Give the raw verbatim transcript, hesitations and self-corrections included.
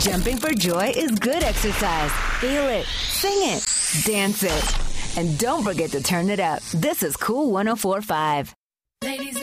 Jumping for joy is good exercise. Feel it, sing it, dance it. And don't forget to turn it up. This is Cool one oh four point five.